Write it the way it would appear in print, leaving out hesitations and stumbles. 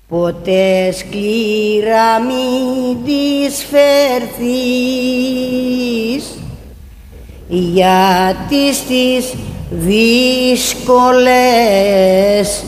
ποτέ σκληρά μην της φερθείς, για τις δύσκολες